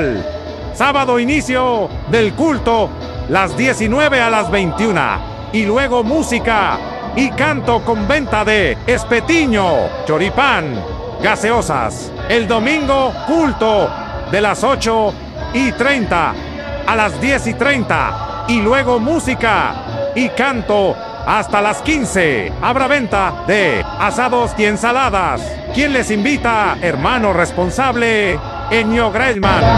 Festival. Sábado inicio del culto, las 19 a las 21. Y luego música y canto con venta de espetiño, choripán, gaseosas. El domingo, culto de las 8:30 a las 10:30. Y luego música y canto hasta las 15. Habrá venta de asados y ensaladas. ¿Quién les invita? Hermano responsable, Enio Greisman.